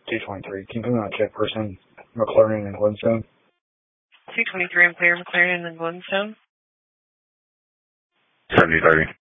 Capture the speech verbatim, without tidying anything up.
two twenty-three. Can you put me on check person, McLaren and Glenstone? two twenty-three, I'm clear, McLaren and Glenstone. seventy thirty.